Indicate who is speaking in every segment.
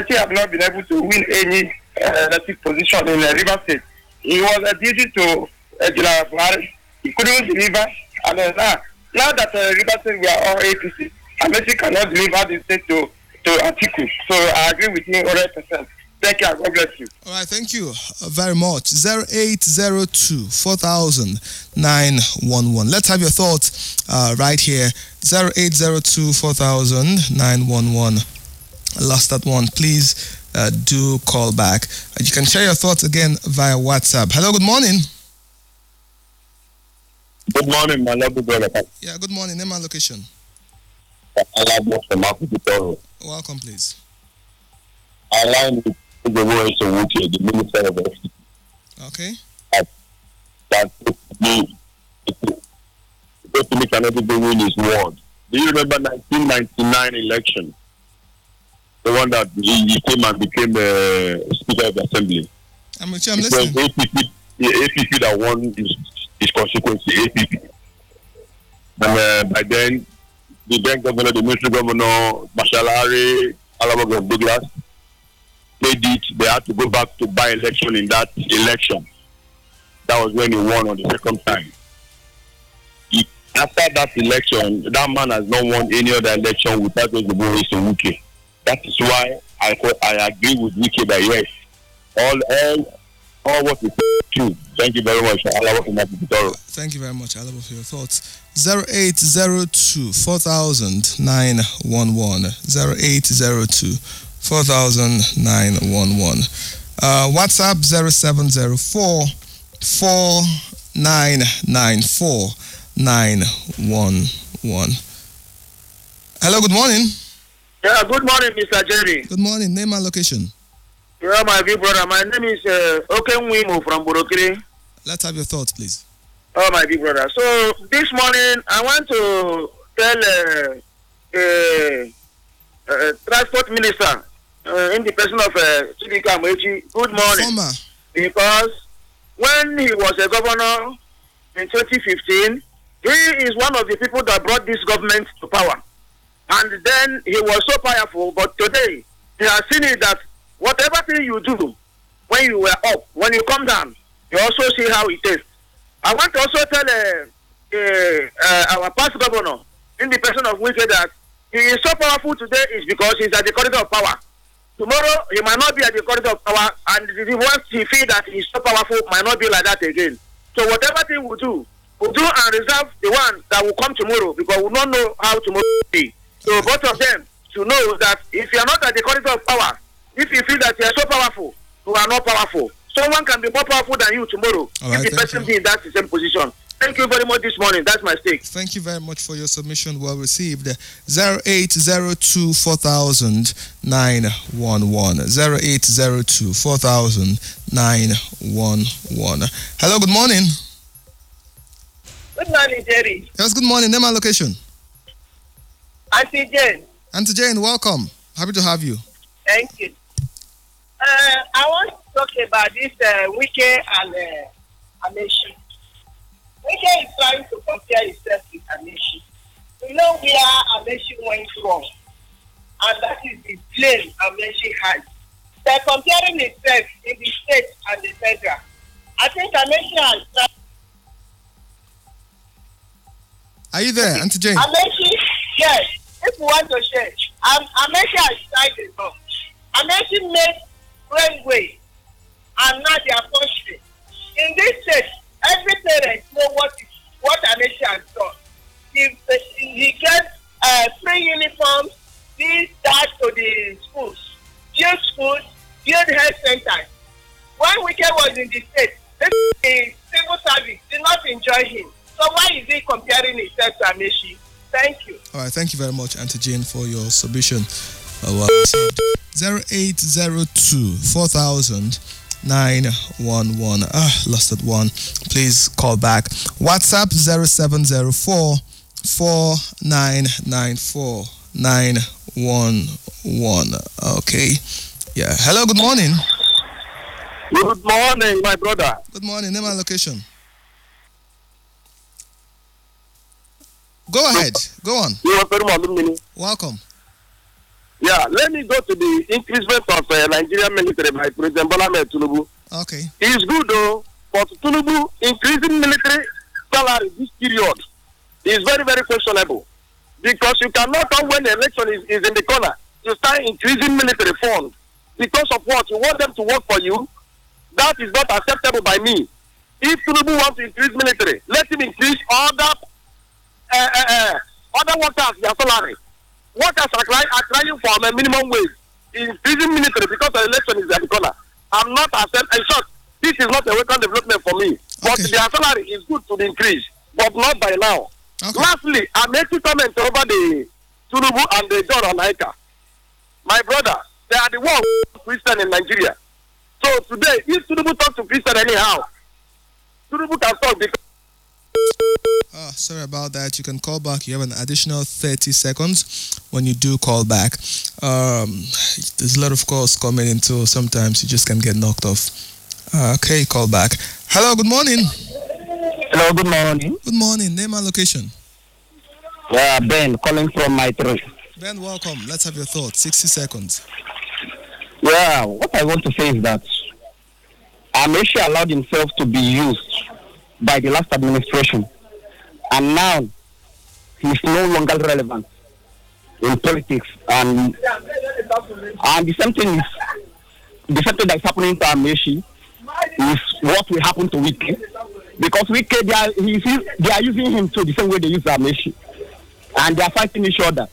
Speaker 1: Party have not been able to win any elected position in Rivers State. He was a duty to General Buhari. He couldn't deliver. And now that Rivers State we are all APC, Amechi cannot deliver the state to Atiku. So I agree with him 100%. Thank you. God bless you.
Speaker 2: All right, thank you very much. 0802 4000 911. Let's have your thoughts right here. 0802 4000 911. I lost that one. Please do call back. You can share your thoughts again via WhatsApp. Hello, good morning.
Speaker 3: Good morning, my lovely brother.
Speaker 2: Yeah, good morning. Name and location. Welcome, please.
Speaker 3: I line with the voice of Wuke, the Minister of FCT.
Speaker 2: Okay.
Speaker 3: That me cannot even win his word. Do you remember 1999 election? The one that he came and became Speaker of the Assembly.
Speaker 2: I'm listening.
Speaker 3: It was APP that won his constituency, APP. And by then, the then governor, the military governor, Mashalari, Alabama Douglas, they had to go back to by-election in that election. That was when he won on the second time. After that election, that man has not won any other election without the voice of Wuke. That is why I agree with Wuke that yes, all what is true. Thank you very much.
Speaker 2: Thank you very much, Alaba, for your thoughts. 0802 4000 911. 0802 4000 911. WhatsApp 0704 4994 911. Hello, good morning.
Speaker 1: Yeah, good morning, Mr. Jerry.
Speaker 2: Good morning. Name and location.
Speaker 1: Yeah, my big brother. My name is Okenwimo from Borokiri.
Speaker 2: Let's have your thoughts, please.
Speaker 1: Oh, my big brother. So this morning, I want to tell transport minister in the person of Chidika Amechi, good morning.
Speaker 2: Former.
Speaker 1: Because when he was a governor in 2015, he is one of the people that brought this government to power. And then he was so powerful, but today he has seen it that whatever thing you do when you were up, when you come down, you also see how it is. I want to also tell our past governor, in the person of Wike, that he is so powerful today is because he's at the corridor of power. Tomorrow, he might not be at the corridor of power, and once he feels that he's so powerful, might not be like that again. So whatever thing we do and reserve the one that will come tomorrow, because we don't know how tomorrow will be. So both of them to know that if you are not at the corridor of power, if you feel that you are so powerful, you are not powerful. Someone can be more powerful than you tomorrow.
Speaker 2: Right,
Speaker 1: if the person be in that same position. Thank you very much this morning. That's my stake.
Speaker 2: Thank you very much for your submission. Well received. 0802 4000 911. 0802 4000 911. Hello, good morning.
Speaker 4: Good morning, Jerry.
Speaker 2: Yes, good morning. Name and location.
Speaker 4: Auntie Jane.
Speaker 2: Auntie Jane, welcome. Happy to have you.
Speaker 4: Thank you. I want to talk about this Wike and Amechi. Wike is trying to compare himself with Amechi. We know where Amechi went wrong, and that is the blame Amechi has. They're comparing himself in the state and the federal. I think Amechi has tried.
Speaker 2: Are you there, Auntie Jane?
Speaker 4: Amechi, yes. If we want to share, Amechi has tried it all. Amechi made railway, and now they are country. In this state, every parent know what Amechi has done. He gets free uniforms, that to the schools, build health centers. When Wike was in the state, the civil service did not enjoy him. So why is he comparing himself to Amechi? Thank you.
Speaker 2: All right, thank you very much, Auntie Jane, for your submission. 0802 4000 911. Lost that one. Please call back. WhatsApp 0704 4994 911. Okay. Yeah. Hello, good morning.
Speaker 1: Good morning, my brother.
Speaker 2: Good morning. Name and location. Go ahead. Go on. Welcome.
Speaker 1: Yeah, let me go to the increasement of Nigerian military by President Bola Ahmed Tinubu.
Speaker 2: Okay.
Speaker 1: It's good though, but Tinubu increasing military salary this period is very, very questionable. Because you cannot come when the election is in the corner to start increasing military funds. Because of what? You want them to work for you? That is not acceptable by me. If Tinubu wants to increase military, let him increase other workers their salary. Workers are crying for a minimum wage. Increasing military because the election is at the corner. I'm not accepting. In short, this is not a welcome development for me. But their salary is good to be increased, but not by now.
Speaker 2: Okay.
Speaker 1: Lastly, I make a comment over the Tinubu and the John Onaika. My brother, they are the one Christian in Nigeria. So today, if Tinubu talks to Christian anyhow, Tinubu can talk because.
Speaker 2: Sorry about that. You can call back. You have an additional 30 seconds when you do call back. There's a lot of calls coming in, so sometimes you just can get knocked off. Okay, call back. Hello, good morning.
Speaker 5: Hello, good morning.
Speaker 2: Good morning. Name and location.
Speaker 5: Yeah, Ben, calling from my throat.
Speaker 2: Ben, welcome. Let's have your thoughts. 60 seconds.
Speaker 5: Yeah, what I want to say is that Amaechi allowed himself to be used by the last administration, and now he's no longer relevant in politics. And the same thing that is happening to Amaechi is what will happen to Wike, because Wike they are using him too the same way they use Amaechi, and they are fighting each other.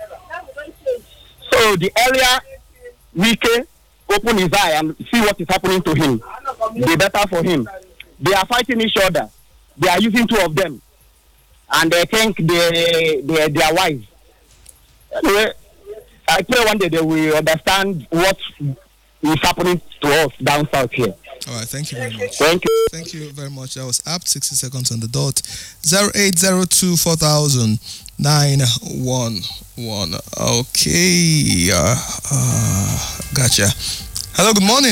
Speaker 5: So the earlier Wike open his eye and see what is happening to him, the better for him. They are fighting each other. They are using two of them, and they think they are wise. Anyway, I pray one day they will understand what is happening to us down south here.
Speaker 2: All right, thank you very much.
Speaker 5: Thank you.
Speaker 2: Thank you very much. That was apt. 60 seconds on the dot. 0802 4000 911. Okay. Gotcha. Hello, good morning.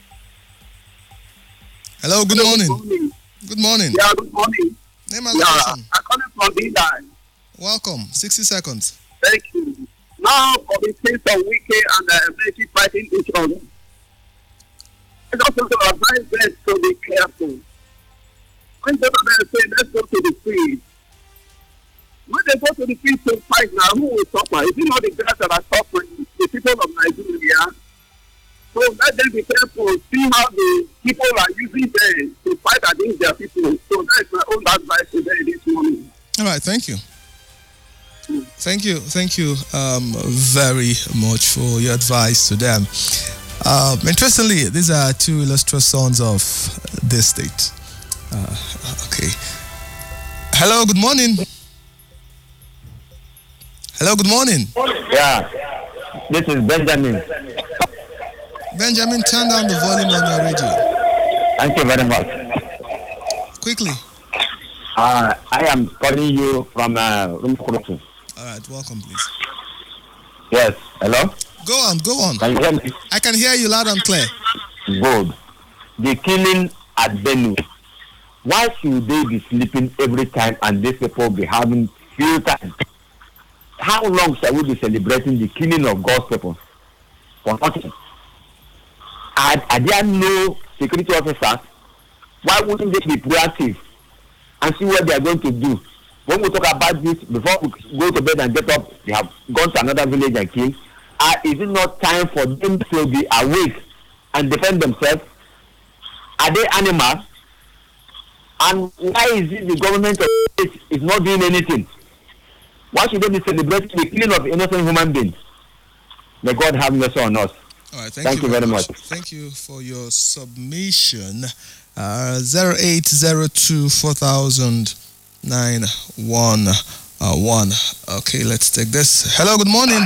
Speaker 2: Hello, good morning. Good morning.
Speaker 1: Yeah, good morning.
Speaker 2: Name and location.
Speaker 1: I'm calling from D-Line.
Speaker 2: Welcome. 60 seconds.
Speaker 1: Thank you. Now, for the case of Wike and Amaechi fighting each other, it's also to advise them to be careful. When both of them say, let's go to the field, when they go to the field to fight now, who will suffer? Is it not the guys that are suffering, the people of Nigeria? So let them be careful, see how the people are using them to fight against their people. So that's my own advice today this morning.
Speaker 2: All right, thank you. Thank you very much for your advice to them. Interestingly, these are two illustrious sons of this state. Okay. Hello, good morning. Hello, good morning.
Speaker 5: Yeah, this is Benjamin.
Speaker 2: Benjamin, turn down the volume on your radio.
Speaker 5: Thank you very much.
Speaker 2: Quickly.
Speaker 5: I am calling you from Rumkurutu.
Speaker 2: All right, welcome, please.
Speaker 5: Yes, hello?
Speaker 2: Go on.
Speaker 5: Can you hear me?
Speaker 2: I can hear you loud and clear.
Speaker 5: Good. The killing at Benue. Why should they be sleeping every time and these people be having few time? How long shall we be celebrating the killing of God's people? For nothing. Are there no security officers? Why wouldn't they be proactive and see what they are going to do? When we talk about this, before we go to bed and get up, they have gone to another village and killed. Is it not time for them to be awake and defend themselves? Are they animals? And why is it the government of is not doing anything? Why should they be celebrating the killing of innocent human beings? May God have mercy on us.
Speaker 2: All right,
Speaker 5: thank you very much.
Speaker 2: Thank you for your submission. 0802 4000 911. Okay, let's take this. Hello, good morning.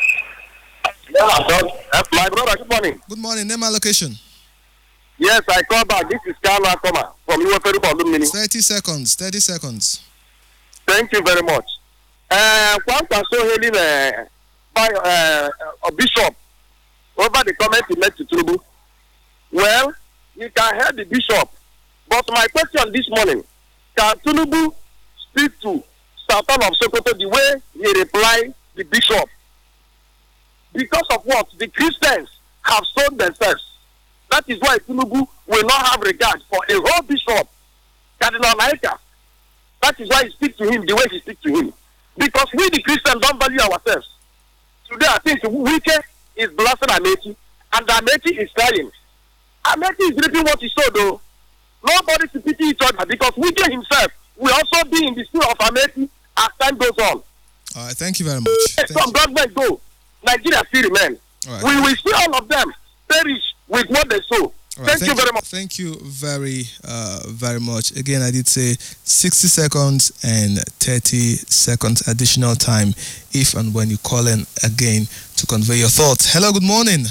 Speaker 1: Yeah, my brother, good morning.
Speaker 2: Good morning. Name and location.
Speaker 1: Yes, I call back. This is Carlo Akoma from Iwoferu.
Speaker 2: 30 seconds. 30 seconds.
Speaker 1: Thank you very much. Once I saw hailing by a bishop over the comment he made to Tinubu. Well, you can hear the bishop. But my question this morning, can Tinubu speak to Sultan of Sokoto the way he replied the bishop? because of what? The Christians have sold themselves. That is why Tinubu will not have regard for a whole bishop, Cardinal Naika. That is why he speaks to him the way he speaks to him. Because we, the Christians, don't value ourselves. Today, I think Wike is blasting Amechi, and Amechi is crying. Amechi is reaping what he sowed, though. Nobody to pity each other, because Wike himself will also be in the school of Amechi as time goes on.
Speaker 2: All right, thank you very much.
Speaker 1: Some government go, Nigeria still remain.
Speaker 2: Right.
Speaker 1: We will see all of them perish with what they sow.
Speaker 2: Right,
Speaker 1: thank you very much.
Speaker 2: Thank you very much. Again, I did say 60 seconds and 30 seconds additional time if and when you call in again to convey your thoughts. Hello, good morning.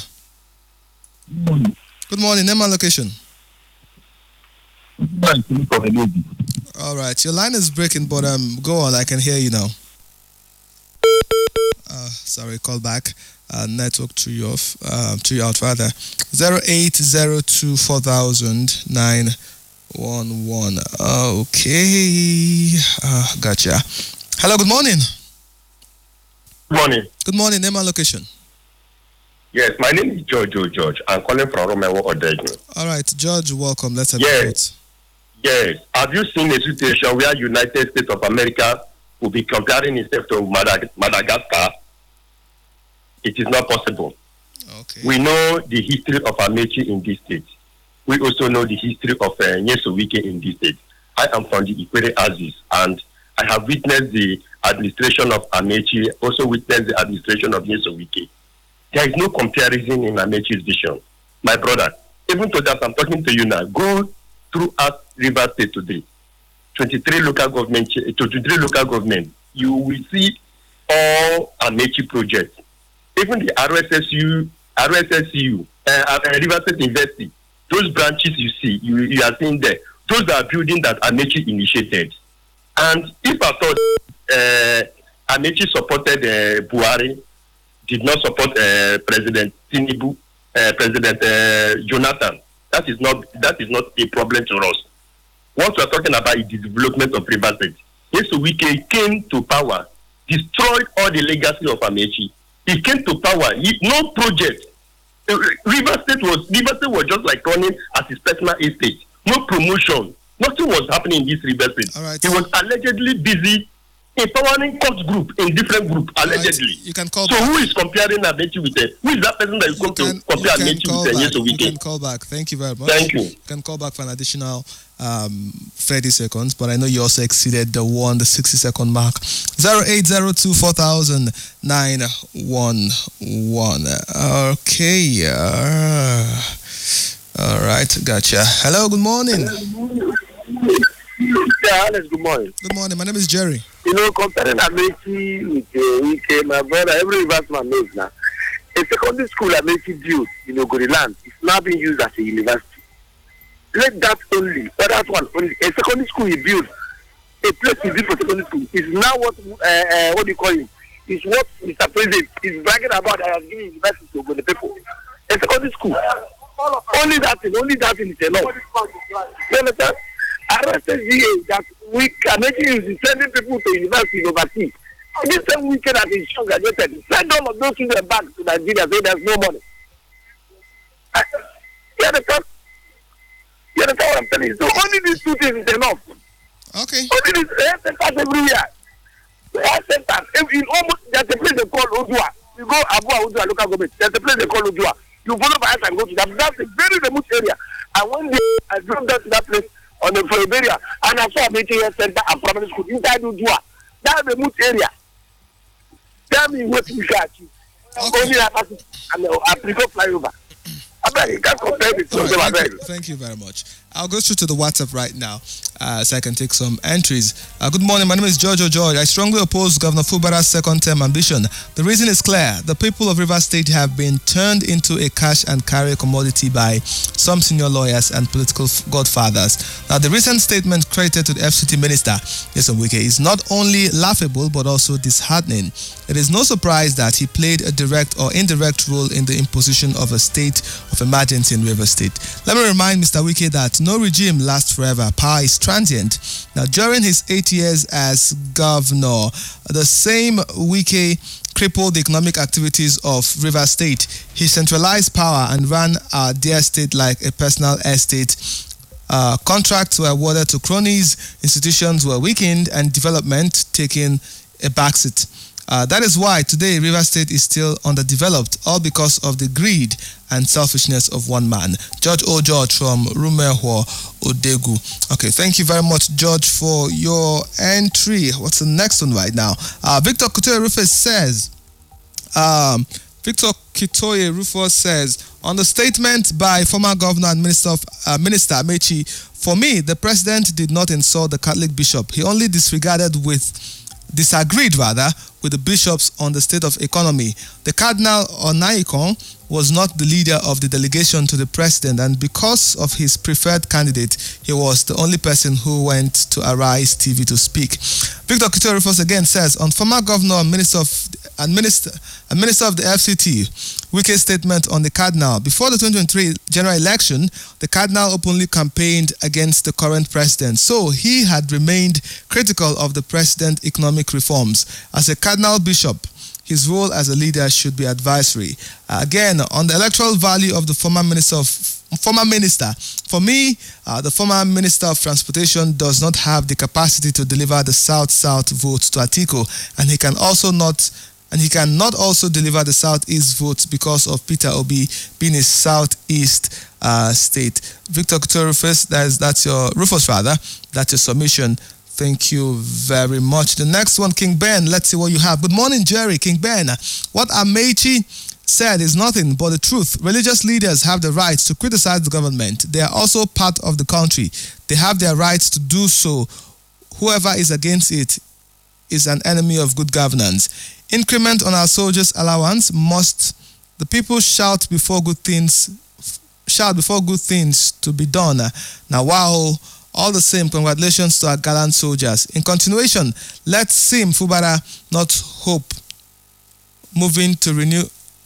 Speaker 2: Good morning. Name and location. All right, your line is breaking, but go on. I can hear you now. Sorry, call back. Network threw you off. Threw you out rather. 0802 4000 911. Okay. Gotcha. Hello. Good morning.
Speaker 3: Good morning.
Speaker 2: Good morning. Name and location.
Speaker 3: Yes, my name is George. I'm calling from Romewo Odeju.
Speaker 2: All right, George. Welcome. Let's have your thoughts.
Speaker 3: Yes. Have you seen a situation where United States of America will be comparing itself to Madagascar? It is not possible.
Speaker 2: Okay.
Speaker 3: We know the history of Amechi in this state. We also know the history of Nyeso Wike in this state. I am from the Ikwere Axis, and I have witnessed the administration of Amechi, also witnessed the administration of Nyeso Wike. There is no comparison in Amechi's vision. My brother, even to that, I'm talking to you now. Go throughout River State today. 23 local government, you will see all Amechi projects. Even the RSSU, River State University, those branches you see, you are seeing there, those are buildings that Amechi initiated. And if I thought Amechi supported Buhari, did not support President Tinubu, President Jonathan, that is not a problem to us. What we are talking about is the development of River State. Yes, so we came to power, destroyed all the legacy of Amechi. He came to power. No project. River State was just like running as his personal estate. No promotion. Nothing was happening in this River State.
Speaker 2: Right.
Speaker 3: He was allegedly busy empowering court group in different group, allegedly.
Speaker 2: Right. You can call
Speaker 3: so
Speaker 2: back.
Speaker 3: Who is comparing Amechi with who is that person that you come to compare Amechi with Nyeso Wike?
Speaker 2: You can call back. Thank you very much.
Speaker 3: Thank you.
Speaker 2: You can call back for an additional 30 seconds, but I know you also exceeded the 60-second mark. 0802 4000 911. Okay. All right. Gotcha. Hello. Good morning.
Speaker 1: Yeah, Alex, good morning.
Speaker 2: Good morning. My name is Jerry.
Speaker 1: You know, comparing Amechi with Wike, my brother, every university knows now. A secondary school Amechi built in Ogoriland is now being used as a university. Let that only, or that one only, a secondary school he built, a place he built for secondary school, is now what do you call it? Is what Mr. President is bragging about that has given university to Ogoni people. A secondary school. Only that thing is enough. You understand? RSSGA that we can make use sending people to university overseas. This same weekend that is young graduated, send all of those children back to Nigeria so there's no money. You understand? You understand what I'm telling you? So only these two things is enough.
Speaker 2: Okay.
Speaker 1: Only these health centers everywhere. The health centers, in almost, there's a place they call Odua. You go Abu Odua local government, there's a place they call Odua. You follow by us and go to that. That's a very remote area. And one day I drove down to that place on the area, and I saw a meeting health center and primary school inside Odua. That's a remote area. Tell me what we can achieve.
Speaker 2: Okay.
Speaker 1: Only that and Africa flyover.
Speaker 2: Thank you very much. I'll go straight to the WhatsApp right now so I can take some entries. Good morning. My name is George. I strongly oppose Governor Fubara's second-term ambition. The reason is clear. The people of Rivers State have been turned into a cash and carry commodity by some senior lawyers and political godfathers. Now, the recent statement credited to the FCT minister, Nyeso Wike, is not only laughable but also disheartening. It is no surprise that he played a direct or indirect role in the imposition of a state of emergency in River State. Let me remind Mr. Wike that no regime lasts forever. Power is transient. Now, during his 8 years as governor, the same Wike crippled the economic activities of River State. He centralized power and ran our dear state like a personal estate. Contracts were awarded to cronies, institutions were weakened, and development taking a backseat. That is why today River State is still underdeveloped, all because of the greed and selfishness of one man. George O. George from Rumehwo, Odegu. Okay, thank you very much, George, for your entry. What's the next one right now? Victor Kitoye Rufus says, on the statement by former governor and Minister Amechi, for me, the president did not insult the Catholic bishop. He only disagreed with the bishops on the state of economy. The Cardinal Onaikon was not the leader of the delegation to the president, and because of his preferred candidate, he was the only person who went to Arise TV to speak. Victor Kitorifos again says, on former governor and minister of the FCT, Wike's statement on the Cardinal. Before the 2023 general election, the Cardinal openly campaigned against the current president, so he had remained critical of the president's economic reforms. As a Cardinal Bishop, his role as a leader should be advisory. Again, on the electoral value of the former minister, for me, the former Minister of Transportation does not have the capacity to deliver the South-South votes to Atiku, and he cannot also deliver the Southeast votes because of Peter Obi being a Southeast state. Victor Kutorufus, that's your submission. Thank you very much. The next one, King Ben. Let's see what you have. Good morning, Jerry. King Ben. What Amechi said is nothing but the truth. Religious leaders have the right to criticize the government. They are also part of the country. They have their rights to do so. Whoever is against it is an enemy of good governance. Increment on our soldiers' allowance must the people shout before good things to be done. Now, wow. All the same, congratulations to our gallant soldiers. In continuation, let Sim Fubara not hope moving to renew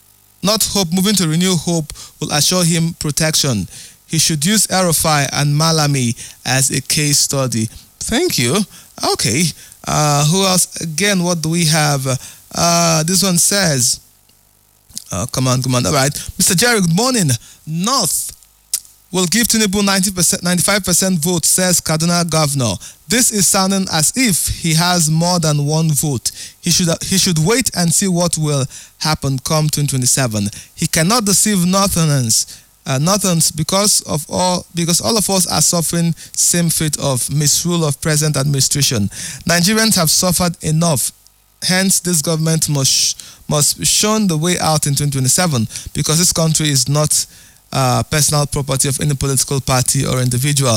Speaker 2: hope will assure him protection. He should use Erofai and Malami as a case study. Thank you. Okay. Who else? Again, what do we have? This one says, come on. All right. Mr. Jerry, good morning. North will give Tinubu 95% vote, says Kaduna Governor. This is sounding as if he has more than one vote. He should wait and see what will happen come 2027. He cannot deceive Northerners because all of us are suffering same fate of misrule of present administration. Nigerians have suffered enough. Hence, this government must be shown the way out in 2027 because this country is not personal property of any political party or individual.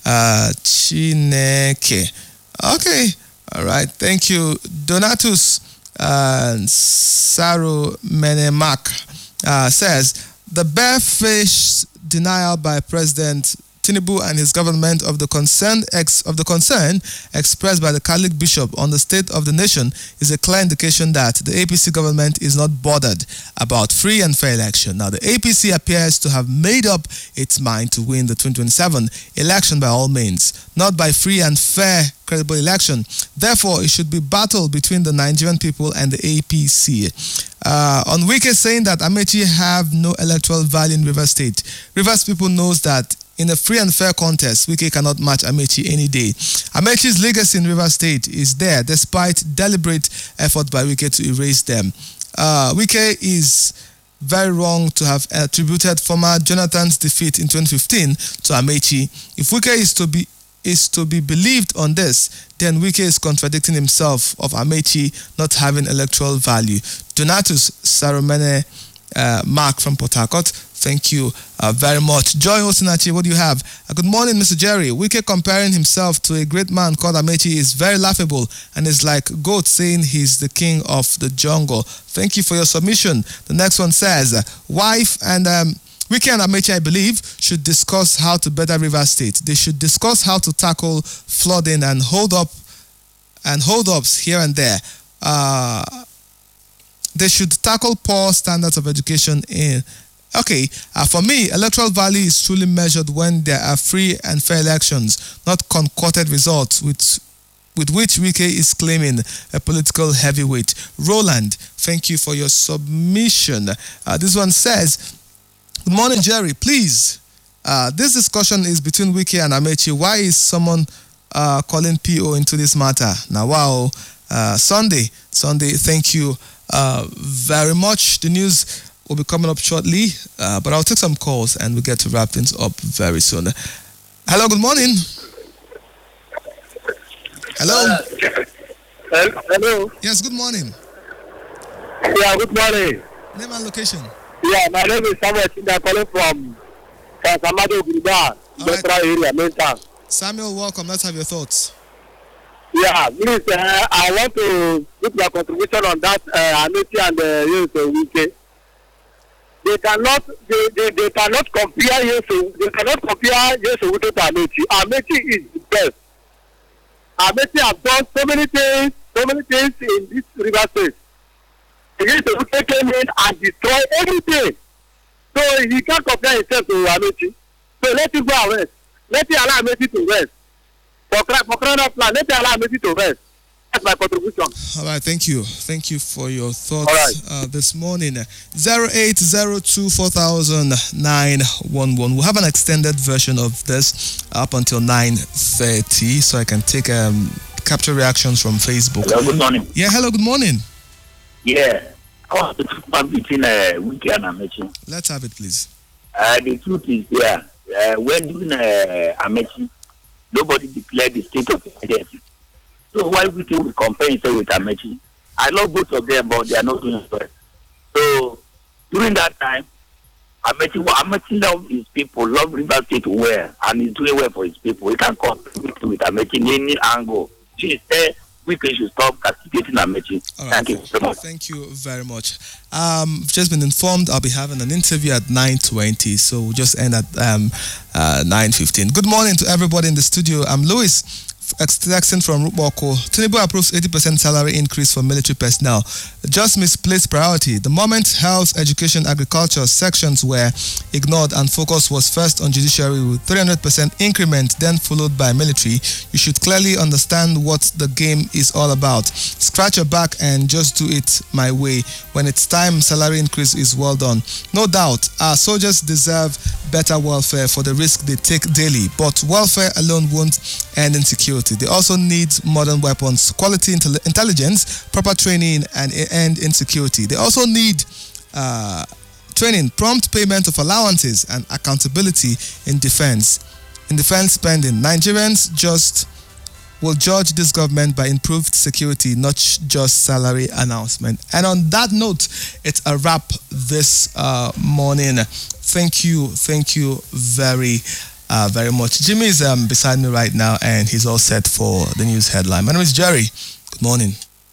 Speaker 2: Chineke. Okay. All right. Thank you. Donatus Saru Menemak says, the barefaced denial by President Tinubu and his government of the concern expressed by the Catholic bishop on the state of the nation is a clear indication that the APC government is not bothered about free and fair election. Now, the APC appears to have made up its mind to win the 2027 election by all means, not by free and fair credible election. Therefore, it should be battle between the Nigerian people and the APC. On Wike saying that Amechi have no electoral value in Rivers State, Rivers people knows that in a free and fair contest, Wike cannot match Amechi any day. Amechi's legacy in Rivers State is there despite deliberate effort by Wike to erase them. Wike is very wrong to have attributed former Jonathan's defeat in 2015 to Amechi. If Wike is to be believed on this, then Wike is contradicting himself of Amechi not having electoral value. Donatus Saromene Mark from Port Harcourt, thank you very much. Joy Osinachi, what do you have? Good morning, Mr. Jerry. Wike comparing himself to a great man called Amechi is very laughable and is like goat saying he's the king of the jungle. Thank you for your submission. The next one says, wife and Wike and Amechi, I believe, should discuss how to better Rivers State. They should discuss how to tackle flooding and hold-ups here and there. They should tackle poor standards of education in Okay, for me, electoral value is truly measured when there are free and fair elections, not concocted results with which Wike is claiming a political heavyweight. Roland, thank you for your submission. This one says, good morning, Jerry. Please, this discussion is between Wike and Amechi. Why is someone calling PO into this matter? Now, wow, Sunday, thank you very much. The news will be coming up shortly, but I'll take some calls and we'll get to wrap things up very soon. Hello, good morning. Hello.
Speaker 6: Hello.
Speaker 2: Yes, good morning.
Speaker 6: Yeah, good morning.
Speaker 2: Name and location.
Speaker 6: Yeah, my name is Samuel Chinda, calling from Kasamado Guruba, Central area, main town.
Speaker 2: Samuel, welcome. Let's have your thoughts.
Speaker 6: Yeah, please, I want to give my contribution on that Amechi and Wike. They cannot compare Yesu. They cannot compare Yesu Wike to Amechi. Amechi is the best. Amechi have done so many things in this river state. Yesu Wike came in and destroyed everything. So he can't compare himself to Amechi. So let him go and rest. Let him allow Amechi to rest. For crying out loud, let him allow Amechi to rest. That's my contribution.
Speaker 2: All right, thank you. Thank you for your thoughts this morning. 0802 4000 911. We'll have an extended version of this up until 9:30, so I can take capture reactions from Facebook.
Speaker 7: Hello, good morning.
Speaker 2: Yeah, hello, good morning.
Speaker 7: Yeah, I want to talk about between Wike and Amechi.
Speaker 2: Let's have it, please.
Speaker 7: The truth is, when doing Amechi, nobody declared the state of emergency. So why Wike will compare himself with Amechi? I love both of them, but they are not doing well. So during that time, Amechi loves his people, love River State well, and he's doing well for his people. He can't compete with Amechi in any angle. She said Wike should stop castigating Amechi.
Speaker 2: Right.
Speaker 7: Thank you so much.
Speaker 2: Thank you very much. Just been informed I'll be having an interview at 9:20, so we'll just end at 9:15. Good morning to everybody in the studio. I'm Louis, texting from Rupoko. Tinubu approves 80% salary increase for military personnel. Just misplaced priority. The moment health, education, agriculture sections were ignored and focus was first on judiciary with 300% increment, then followed by military, you should clearly understand what the game is all about. Scratch your back and just do it my way. When it's time, salary increase is well done. No doubt, our soldiers deserve better welfare for the risk they take daily, but welfare alone won't end insecurity. They also need modern weapons, quality intelligence, proper training, and end insecurity. They also need training, prompt payment of allowances, and accountability in defense spending. Nigerians will judge this government by improved security, not just salary announcement. And on that note, it's a wrap this morning. Thank you very much. Jimmy is beside me right now, and he's all set for the news headline. My name is Jerry. Good morning.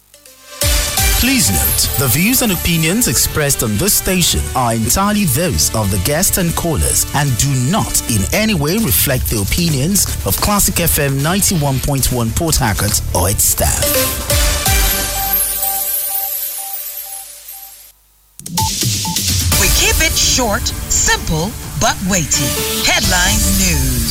Speaker 8: Please note, the views and opinions expressed on this station are entirely those of the guests and callers and do not in any way reflect the opinions of Classic FM 91.1 Port Harcourt or its staff.
Speaker 9: We keep it short, simple, but weighty. Headline news.